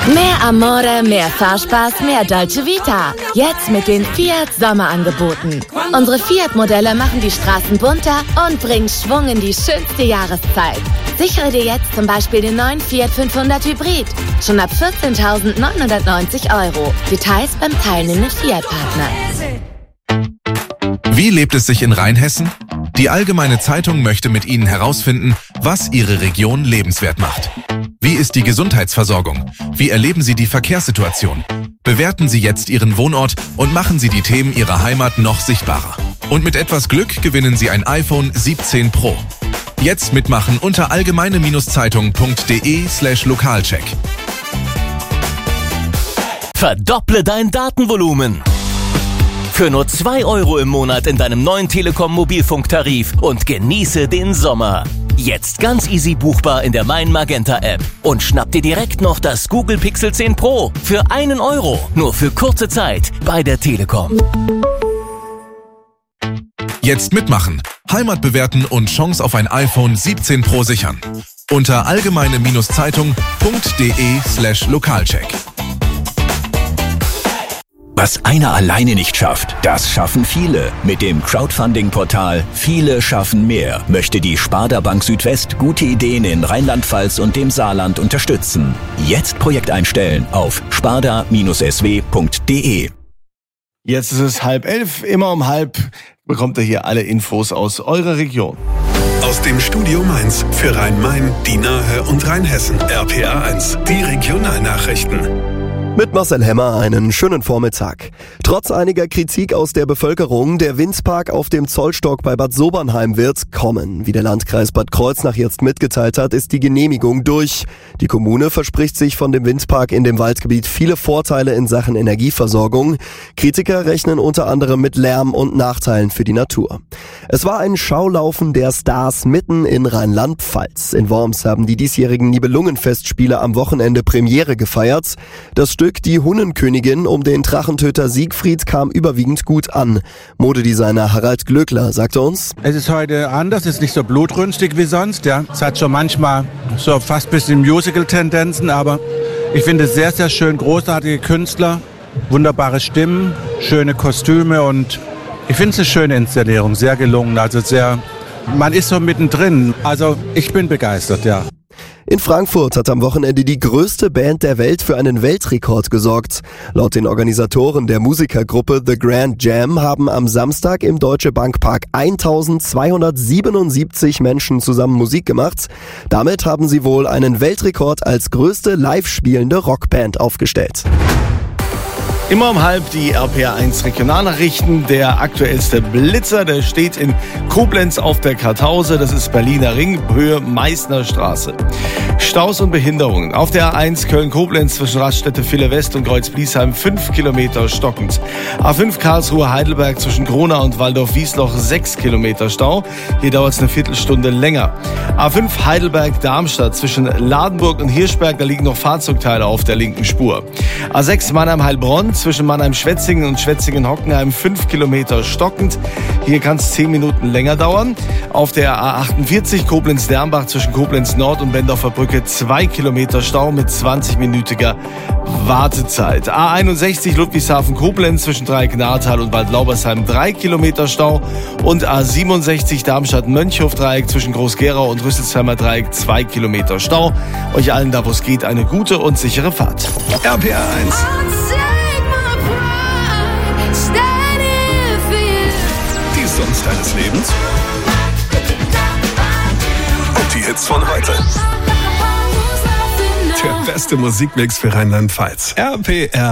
Mehr Amore, mehr Fahrspaß, mehr Dolce Vita. Jetzt mit den Fiat Sommerangeboten. Unsere Fiat-Modelle machen die Straßen bunter und bringen Schwung in die schönste Jahreszeit. Sichere dir jetzt zum Beispiel den neuen Fiat 500 Hybrid. Schon ab 14.990 €. Details beim teilnehmenden Fiat-Partner. Wie lebt es sich in Rheinhessen? Die Allgemeine Zeitung möchte mit Ihnen herausfinden, was Ihre Region lebenswert macht. Wie ist die Gesundheitsversorgung? Wie erleben Sie die Verkehrssituation? Bewerten Sie jetzt Ihren Wohnort und machen Sie die Themen Ihrer Heimat noch sichtbarer. Und mit etwas Glück gewinnen Sie ein iPhone 17 Pro. Jetzt mitmachen unter allgemeine-zeitung.de/Lokalcheck. Verdopple dein Datenvolumen. Für nur 2 € im Monat in deinem neuen Telekom-Mobilfunktarif und genieße den Sommer. Jetzt ganz easy buchbar in der Mein Magenta App. Und schnapp dir direkt noch das Google Pixel 10 Pro für 1 €. Nur für kurze Zeit bei der Telekom. Jetzt mitmachen, Heimat bewerten und Chance auf ein iPhone 17 Pro sichern. Unter allgemeine-zeitung.de/Lokalcheck. Was einer alleine nicht schafft, das schaffen viele. Mit dem Crowdfunding-Portal Viele schaffen mehr möchte die Sparda Bank Südwest gute Ideen in Rheinland-Pfalz und dem Saarland unterstützen. Jetzt Projekt einstellen auf sparda-sw.de. Jetzt ist es 10:30, immer um 10:30 bekommt ihr hier alle Infos aus eurer Region. Aus dem Studio Mainz für Rhein-Main, die Nahe und Rheinhessen. RPA 1, die Regionalnachrichten. Mit Marcel Hemmer einen schönen Vormittag. Trotz einiger Kritik aus der Bevölkerung, der Windpark auf dem Zollstock bei Bad Sobernheim wird kommen. Wie der Landkreis Bad Kreuznach jetzt mitgeteilt hat, ist die Genehmigung durch. Die Kommune verspricht sich von dem Windpark in dem Waldgebiet viele Vorteile in Sachen Energieversorgung. Kritiker rechnen unter anderem mit Lärm und Nachteilen für die Natur. Es war ein Schaulaufen der Stars mitten in Rheinland-Pfalz. In Worms haben die diesjährigen Nibelungenfestspiele am Wochenende Premiere gefeiert. Das Stück Die Hunnenkönigin um den Drachentöter Siegfried kam überwiegend gut an. Modedesigner Harald Glöckler sagte uns: Es ist heute anders, es ist nicht so blutrünstig wie sonst. Ja. Es hat schon manchmal so fast ein bisschen Musical-Tendenzen, aber ich finde es sehr, sehr schön. Großartige Künstler, wunderbare Stimmen, schöne Kostüme und ich finde es eine schöne Inszenierung, sehr gelungen. Also man ist so mittendrin. Also ich bin begeistert, ja. In Frankfurt hat am Wochenende die größte Band der Welt für einen Weltrekord gesorgt. Laut den Organisatoren der Musikergruppe The Grand Jam haben am Samstag im Deutsche Bank Park 1277 Menschen zusammen Musik gemacht. Damit haben sie wohl einen Weltrekord als größte live spielende Rockband aufgestellt. Immer um 10:30 die RPA 1 Regionalnachrichten. Der aktuellste Blitzer, der steht in Koblenz auf der Kartause. Das ist Berliner Ring, Höhe Meißner Straße. Staus und Behinderungen. Auf der A1 Köln-Koblenz zwischen Raststätte Ville West und Kreuz-Bliesheim 5 Kilometer stockend. A5 Karlsruhe-Heidelberg zwischen Gronau und Waldorf-Wiesloch 6 Kilometer Stau. Hier dauert es eine Viertelstunde länger. A5 Heidelberg-Darmstadt zwischen Ladenburg und Hirschberg, da liegen noch Fahrzeugteile auf der linken Spur. A6 Mannheim-Heilbronn zwischen Mannheim-Schwetzingen und Schwetzingen-Hockenheim 5 Kilometer stockend. Hier kann es 10 Minuten länger dauern. Auf der A48 Koblenz-Dernbach zwischen Koblenz-Nord und Bendorfer Brücke 2 Kilometer Stau mit 20-minütiger Wartezeit. A61 Ludwigshafen-Koblenz zwischen Dreieck-Nahrtal und Bad Laubersheim 3 Kilometer Stau. Und A67 Darmstadt-Mönchhof-Dreieck zwischen Groß-Gerau und Rüsselsheimer Dreieck 2 Kilometer Stau. Euch allen da, wo es geht, eine gute und sichere Fahrt. RPA 1. Die Songs deines Lebens und die Hits von heute. Der beste Musikmix für Rheinland-Pfalz. RPR